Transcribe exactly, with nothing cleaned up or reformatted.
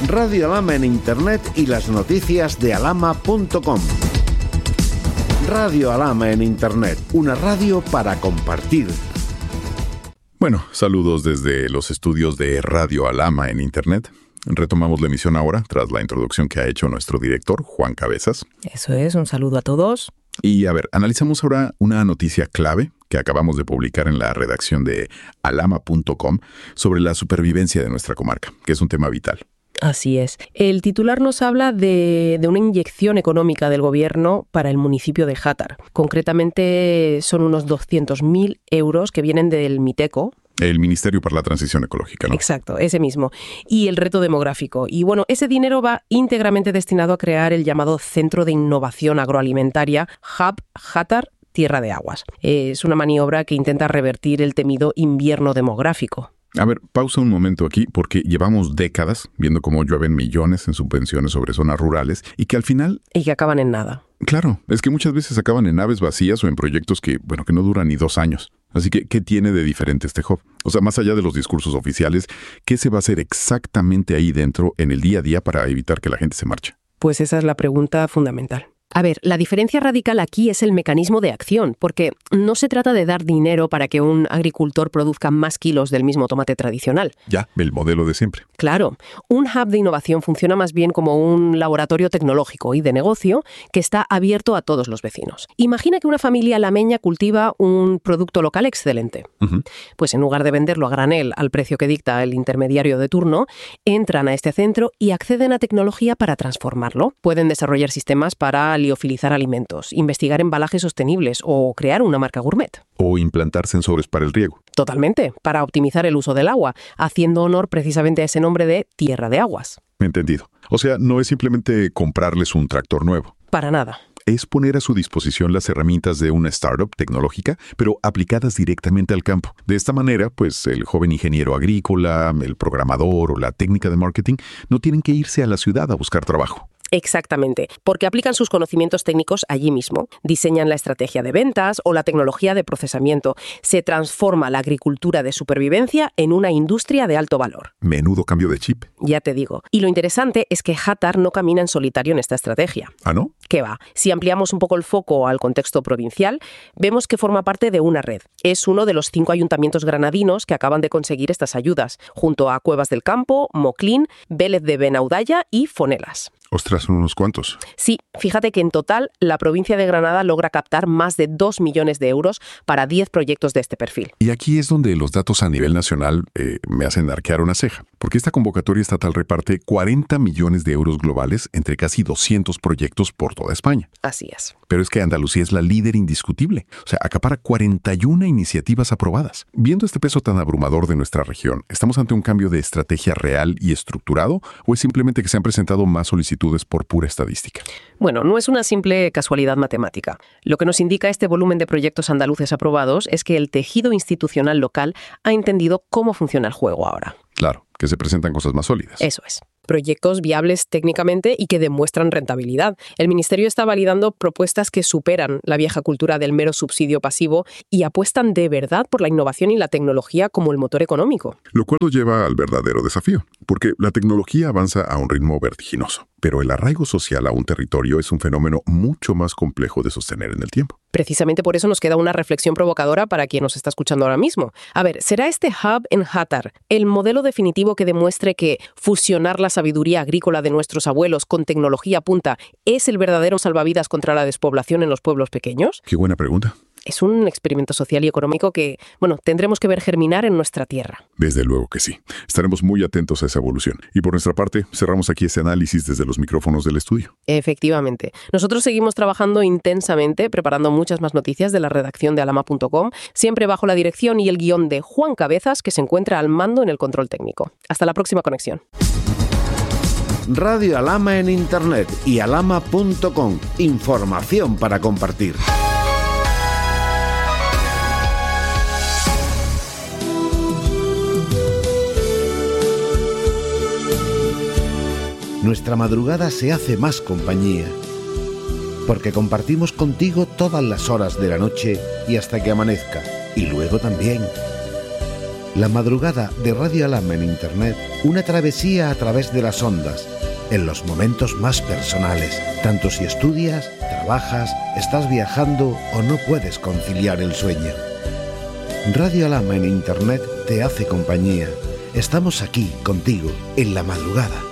Radio Alhama en Internet y las noticias de alhama punto com. Radio Alhama en Internet, una radio para compartir. Bueno, saludos desde los estudios de Radio Alhama en Internet. Retomamos la emisión ahora, tras la introducción que ha hecho nuestro director, Juan Cabezas. Eso es, un saludo a todos. Y a ver, analizamos ahora una noticia clave que acabamos de publicar en la redacción de alhama punto com sobre la supervivencia de nuestra comarca, que es un tema vital. Así es. El titular nos habla de, de una inyección económica del gobierno para el municipio de Játar. Concretamente son unos doscientos mil euros que vienen del Miteco. El Ministerio para la Transición Ecológica, ¿no? Exacto, ese mismo. Y el reto demográfico. Y bueno, ese dinero va íntegramente destinado a crear el llamado Centro de Innovación Agroalimentaria Hub Játar Tierra de Aguas. Es una maniobra que intenta revertir el temido invierno demográfico. A ver, pausa un momento aquí, porque llevamos décadas viendo cómo llueven millones en subvenciones sobre zonas rurales y que al final... Y que acaban en nada. Claro, es que muchas veces acaban en naves vacías o en proyectos que, bueno, que no duran ni dos años. Así que, ¿qué tiene de diferente este hub? O sea, más allá de los discursos oficiales, ¿qué se va a hacer exactamente ahí dentro en el día a día para evitar que la gente se marche? Pues esa es la pregunta fundamental. A ver, la diferencia radical aquí es el mecanismo de acción, porque no se trata de dar dinero para que un agricultor produzca más kilos del mismo tomate tradicional. Ya, el modelo de siempre. Claro, un hub de innovación funciona más bien como un laboratorio tecnológico y de negocio que está abierto a todos los vecinos. Imagina que una familia alameña cultiva un producto local excelente. Uh-huh. Pues en lugar de venderlo a granel al precio que dicta el intermediario de turno, entran a este centro y acceden a tecnología para transformarlo. Pueden desarrollar sistemas para liofilizar alimentos, investigar embalajes sostenibles o crear una marca gourmet. O implantar sensores para el riego. Totalmente, para optimizar el uso del agua, haciendo honor precisamente a ese nombre de Tierra de Aguas. Entendido. O sea, no es simplemente comprarles un tractor nuevo. Para nada. Es poner a su disposición las herramientas de una startup tecnológica, pero aplicadas directamente al campo. De esta manera, pues el joven ingeniero agrícola, el programador o la técnica de marketing no tienen que irse a la ciudad a buscar trabajo. Exactamente, porque aplican sus conocimientos técnicos allí mismo. Diseñan la estrategia de ventas o la tecnología de procesamiento. Se transforma la agricultura de supervivencia en una industria de alto valor. Menudo cambio de chip. Ya te digo. Y lo interesante es que Játar no camina en solitario en esta estrategia. ¿Ah, no? ¿Qué va? Si ampliamos un poco el foco al contexto provincial, vemos que forma parte de una red. Es uno de los cinco ayuntamientos granadinos que acaban de conseguir estas ayudas, junto a Cuevas del Campo, Moclín, Vélez de Benaudalla y Fonelas. Ostras, son unos cuantos. Sí, fíjate que en total la provincia de Granada logra captar más de dos millones de euros para diez proyectos de este perfil. Y aquí es donde los datos a nivel nacional eh, me hacen arquear una ceja, porque esta convocatoria estatal reparte cuarenta millones de euros globales entre casi doscientos proyectos por toda España. Así es. Pero es que Andalucía es la líder indiscutible. O sea, acapara cuarenta y una iniciativas aprobadas. Viendo este peso tan abrumador de nuestra región, ¿estamos ante un cambio de estrategia real y estructurado o es simplemente que se han presentado más solicitudes por pura estadística? Bueno, no es una simple casualidad matemática. Lo que nos indica este volumen de proyectos andaluces aprobados es que el tejido institucional local ha entendido cómo funciona el juego ahora. Claro, que se presentan cosas más sólidas. Eso es. Proyectos viables técnicamente y que demuestran rentabilidad. El Ministerio está validando propuestas que superan la vieja cultura del mero subsidio pasivo y apuestan de verdad por la innovación y la tecnología como el motor económico. Lo cual nos lleva al verdadero desafío, porque la tecnología avanza a un ritmo vertiginoso, pero el arraigo social a un territorio es un fenómeno mucho más complejo de sostener en el tiempo. Precisamente por eso nos queda una reflexión provocadora para quien nos está escuchando ahora mismo. A ver, ¿será este hub en Játar el modelo definitivo que demuestre que fusionar la sabiduría agrícola de nuestros abuelos con tecnología punta es el verdadero salvavidas contra la despoblación en los pueblos pequeños? Qué buena pregunta. Es un experimento social y económico que, bueno, tendremos que ver germinar en nuestra tierra. Desde luego que sí. Estaremos muy atentos a esa evolución. Y por nuestra parte, cerramos aquí este análisis desde los micrófonos del estudio. Efectivamente. Nosotros seguimos trabajando intensamente, preparando muchas más noticias de la redacción de alhama punto com, siempre bajo la dirección y el guión de Juan Cabezas, que se encuentra al mando en el control técnico. Hasta la próxima conexión. Radio Alhama en Internet y alhama punto com. Información para compartir. Nuestra madrugada se hace más compañía, porque compartimos contigo todas las horas de la noche y hasta que amanezca, y luego también. La madrugada de Radio Alarma en Internet, una travesía a través de las ondas, en los momentos más personales, tanto si estudias, trabajas, estás viajando o no puedes conciliar el sueño. Radio Alarma en Internet te hace compañía. Estamos aquí contigo en la madrugada.